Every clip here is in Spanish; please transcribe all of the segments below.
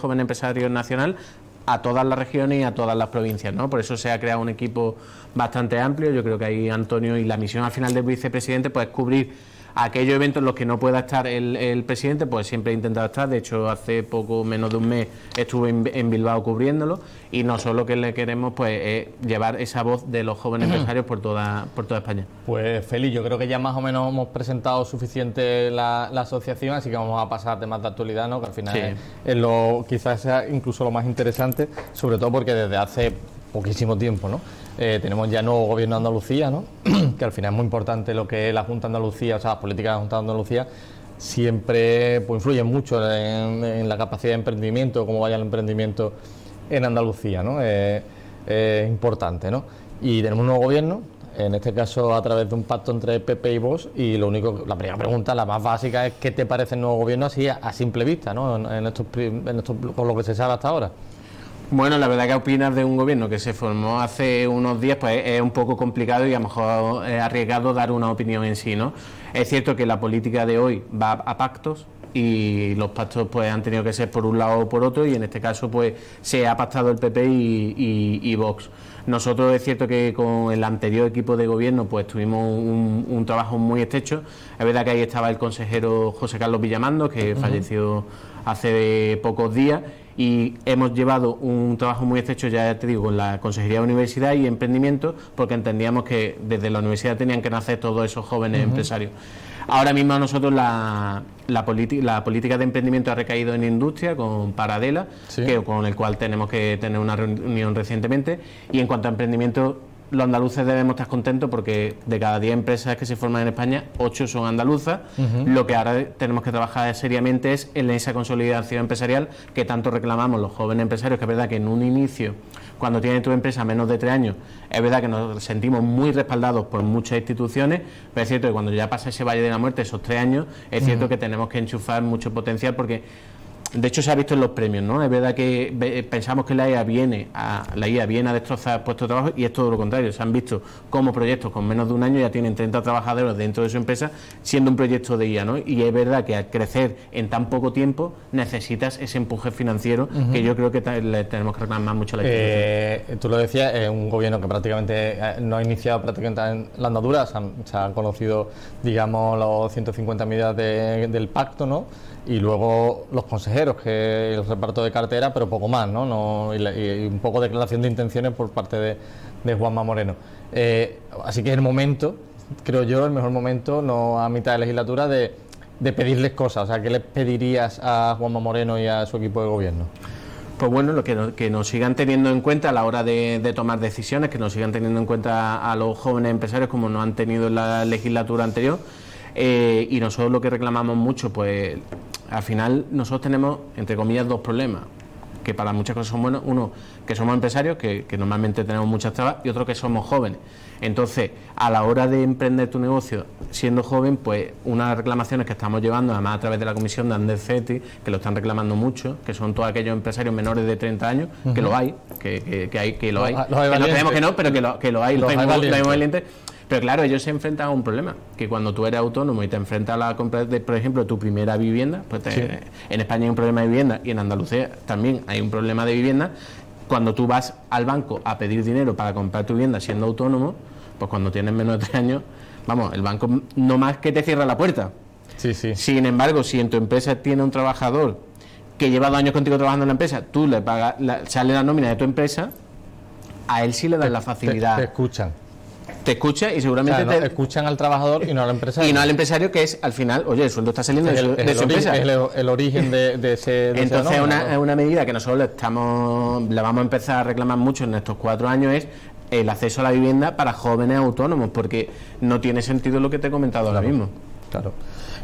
Jóvenes Empresarios Nacional a todas las regiones y a todas las provincias, ¿no? Por eso se ha creado un equipo bastante amplio. Yo creo que ahí Antonio, y la misión al final del vicepresidente pues es cubrir aquellos eventos en los que no pueda estar el presidente, pues siempre he intentado estar. De hecho, hace poco menos de un mes estuve en Bilbao cubriéndolo, y nosotros lo que le queremos pues es llevar esa voz de los jóvenes empresarios por toda España. Pues Félix, yo creo que ya más o menos hemos presentado suficiente la asociación, así que vamos a pasar a temas de actualidad, ¿no? Que al final es quizás sea incluso lo más interesante, sobre todo porque desde hace poquísimo tiempo, ¿no? Tenemos ya nuevo gobierno de Andalucía, ¿no? Que al final es muy importante lo que es la Junta de Andalucía, o sea, las políticas de la Junta de Andalucía siempre pues influyen mucho en la capacidad de emprendimiento, cómo vaya el emprendimiento en Andalucía, ¿no? Es importante, ¿no? Y tenemos un nuevo gobierno, en este caso a través de un pacto entre PP y Vox, y la primera pregunta, la más básica, es ¿qué te parece el nuevo gobierno así a simple vista, ¿no? Con lo que se sabe hasta ahora. Bueno, la verdad que opinar de un gobierno que se formó hace unos días pues es un poco complicado y a lo mejor es arriesgado dar una opinión en sí, ¿no? Es cierto que la política de hoy va a pactos, y los pactos pues han tenido que ser por un lado o por otro, y en este caso pues se ha pactado el PP y Vox. Nosotros es cierto que con el anterior equipo de gobierno pues tuvimos un trabajo muy estrecho. Es verdad que ahí estaba el consejero José Carlos Villamando, que falleció hace pocos días, y hemos llevado un trabajo muy estrecho, ya te digo, con la Consejería de Universidad y Emprendimiento, porque entendíamos que desde la universidad tenían que nacer todos esos jóvenes empresarios. Ahora mismo a nosotros la política de emprendimiento ha recaído en industria con Paradela, con el cual tenemos que tener una reunión recientemente, y en cuanto a emprendimiento, los andaluces debemos estar contentos porque de cada 10 empresas que se forman en España, 8 son andaluzas. Lo que ahora tenemos que trabajar seriamente es en esa consolidación empresarial que tanto reclamamos los jóvenes empresarios, que es verdad que en un inicio, cuando tienes tu empresa menos de 3 años, es verdad que nos sentimos muy respaldados por muchas instituciones, pero es cierto que cuando ya pasa ese valle de la muerte, esos 3 años, es cierto que tenemos que enchufar mucho potencial, porque de hecho se ha visto en los premios, ¿no? Es verdad que pensamos que la IA viene a destrozar puestos de trabajo, y es todo lo contrario. Se han visto como proyectos con menos de un año ya tienen 30 trabajadores dentro de su empresa, siendo un proyecto de IA, ¿no? Y es verdad que al crecer en tan poco tiempo necesitas ese empuje financiero que yo creo que le tenemos que reclamar mucho a la institución. Tú lo decías, es un gobierno que prácticamente no ha iniciado prácticamente en la andadura, se han conocido, digamos, los 150 medidas del pacto, ¿no? Y luego los consejeros, que el reparto de cartera, pero poco más, ¿no? Y un poco de declaración de intenciones por parte de Juanma Moreno. Así que es el momento, creo yo, el mejor momento, no a mitad de legislatura, de pedirles cosas. O sea, ¿qué les pedirías a Juanma Moreno y a su equipo de gobierno? Pues bueno, que nos sigan teniendo en cuenta a la hora de tomar decisiones, que nos sigan teniendo en cuenta a los jóvenes empresarios como nos han tenido en la legislatura anterior. Y nosotros lo que reclamamos mucho, pues al final nosotros tenemos, entre comillas, 2 problemas, que para muchas cosas son buenos. Uno, que somos empresarios, que normalmente tenemos muchas trabas, y otro, que somos jóvenes. Entonces, a la hora de emprender tu negocio siendo joven, pues unas reclamaciones que estamos llevando, además a través de la comisión de Ander Ceti, que lo están reclamando mucho, que son todos aquellos empresarios menores de 30 años, que lo hay, que lo hay, que no creemos que no, pero que lo hay, los hay valientes. Pero claro, ellos se enfrentan a un problema, que cuando tú eres autónomo y te enfrentas a la compra de, por ejemplo, tu primera vivienda, pues en España hay un problema de vivienda, y en Andalucía también hay un problema de vivienda. Cuando tú vas al banco a pedir dinero para comprar tu vivienda siendo autónomo, pues cuando tienes menos de 3 años, vamos, el banco no más que te cierra la puerta. Sin embargo, si en tu empresa tiene un trabajador que lleva 2 años contigo trabajando en la empresa, tú le pagas, sale la nómina de tu empresa, a él sí le das la facilidad. Te escucha y seguramente te escuchan al trabajador y no al empresario. Y no al empresario, que es al final, oye, el sueldo está saliendo de su empresa. Es el origen de ese. Entonces, es una medida que nosotros la vamos a empezar a reclamar mucho en estos 4 años, es el acceso a la vivienda para jóvenes autónomos, porque no tiene sentido lo que te he comentado ahora mismo. Claro.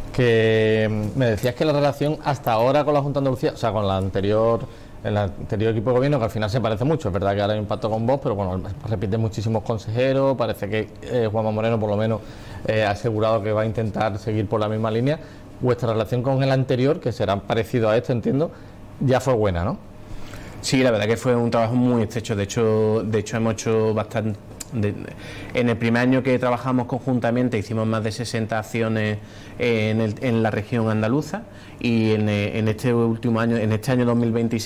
Que me decías que la relación hasta ahora con la Junta de Andalucía, o sea, con el anterior equipo de gobierno, que al final se parece mucho, es verdad que ahora hay un pacto con Vox, pero bueno, repite muchísimos consejeros, parece que Juanma Moreno por lo menos ha asegurado que va a intentar seguir por la misma línea. Vuestra relación con el anterior, que será parecido a esto, entiendo, ya fue buena, ¿no? Sí, la verdad que fue un trabajo muy estrecho. De hecho hemos hecho bastante. En el primer año que trabajamos conjuntamente hicimos más de 60 acciones en la región andaluza, y en este último año, en este año 2026,